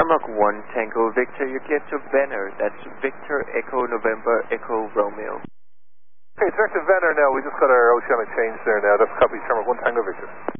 Tarmac 1 Tango Victor, you get to Venner. That's Victor Echo November Echo Romeo. Okay, direct to Venner now. We just got our oceanic change there now. That's copy Tarmac 1 Tango Victor.